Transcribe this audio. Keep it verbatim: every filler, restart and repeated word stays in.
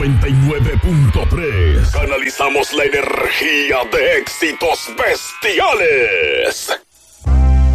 noventa y nueve punto tres. Canalizamos la energía de éxitos bestiales.